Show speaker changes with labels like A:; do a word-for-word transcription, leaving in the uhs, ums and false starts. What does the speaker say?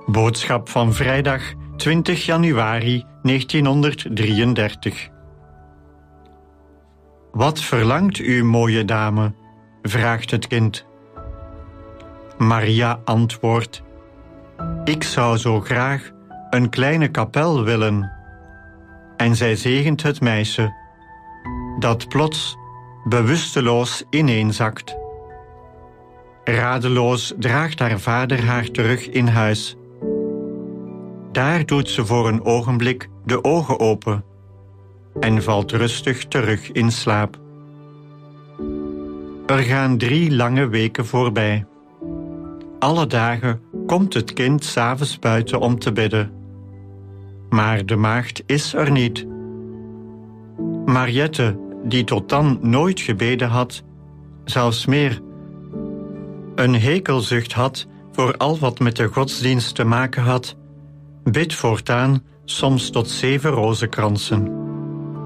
A: Boodschap van vrijdag twintig januari negentienhonderddrieëndertig. Wat verlangt u, mooie dame? Vraagt het kind. Maria antwoordt: Ik zou zo graag een kleine kapel willen. En zij zegent het meisje, dat plots bewusteloos ineenzakt. Radeloos draagt haar vader haar terug in huis. Daar doet ze voor een ogenblik de ogen open en valt rustig terug in slaap. Er gaan drie lange weken voorbij. Alle dagen komt het kind 's avonds buiten om te bidden. Maar de maagd is er niet. Mariette, die tot dan nooit gebeden had, zelfs meer een hekelzucht had voor al wat met de godsdienst te maken had, bidt voortaan soms tot zeven rozenkransen.